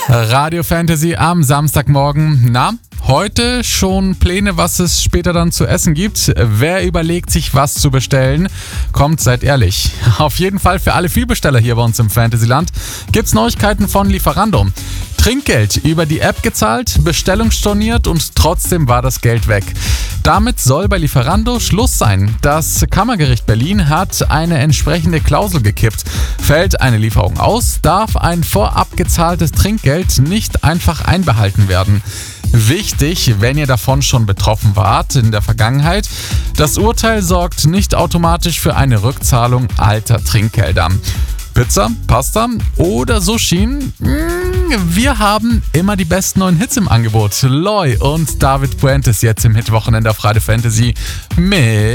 Radio Fantasy am Samstagmorgen. Na, heute schon Pläne, was es später dann zu essen gibt? Wer überlegt sich, was zu bestellen? Kommt, seid ehrlich. Auf jeden Fall für alle Vielbesteller hier bei uns im Fantasyland gibt's Neuigkeiten von Lieferando. Trinkgeld über die App gezahlt, Bestellung storniert und trotzdem war das Geld weg. Damit soll bei Lieferando Schluss sein. Das Kammergericht Berlin hat eine entsprechende Klausel gekippt. Fällt eine Lieferung aus, darf ein vorab gezahltes Trinkgeld nicht einfach einbehalten werden. Wichtig, wenn ihr davon schon betroffen wart in der Vergangenheit, das Urteil sorgt nicht automatisch für eine Rückzahlung alter Trinkgelder. Pizza, Pasta oder Sushi? Wir haben immer die besten neuen Hits im Angebot. Loy und David Puentes jetzt im Hitwochenende auf Radio Fantasy mit